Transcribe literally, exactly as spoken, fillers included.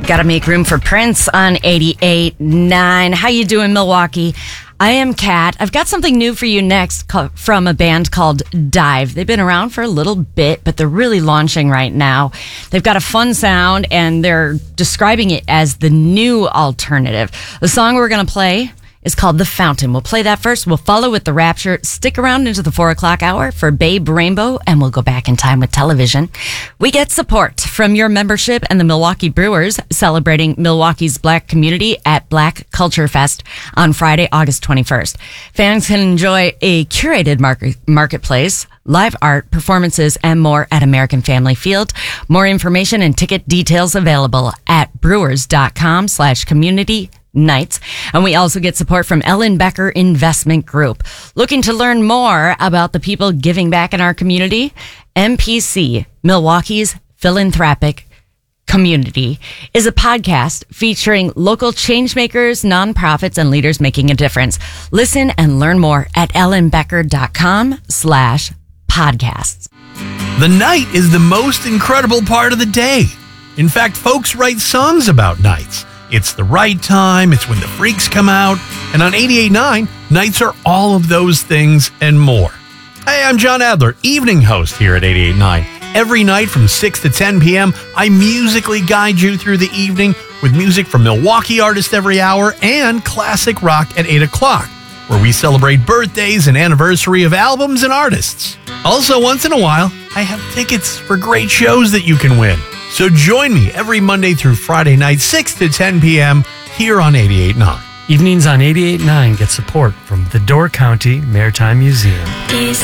Got to make room for Prince on eighty-eight nine. How you doing, Milwaukee? I am Kat. I've got something new for you next co- from a band called Dive. They've been around for a little bit, but they're really launching right now. They've got a fun sound, and they're describing it as the new alternative. The song we're going to play is called The Fountain. We'll play that first. We'll follow with The Rapture. Stick around into the four o'clock hour for Babe Rainbow, and we'll go back in time with television. We get support from your membership and the Milwaukee Brewers, celebrating Milwaukee's Black community at Black Culture Fest on Friday, August twenty-first. Fans can enjoy a curated market, marketplace, live art, performances, and more at American Family Field. More information and ticket details available at brewers.com slash community nights. And we also get support from Ellen Becker Investment Group. Looking to learn more about the people giving back in our community? M P C, Milwaukee's Philanthropic Community, is a podcast featuring local changemakers, nonprofits, and leaders making a difference. Listen and learn more at ellenbecker.com slash podcasts. The night is the most incredible part of the day. In fact, folks write songs about nights. It's the right time, it's when the freaks come out, and on eighty-eight nine, nights are all of those things and more. Hey, I'm John Adler, evening host here at eighty-eight nine. Every night from six to ten p.m., I musically guide you through the evening with music from Milwaukee artists every hour and classic rock at eight o'clock, where we celebrate birthdays and anniversary of albums and artists. Also, once in a while, I have tickets for great shows that you can win. So join me every Monday through Friday night, six to ten p.m. here on eighty-eight nine. Evenings on eighty-eight nine get support from the Door County Maritime Museum. These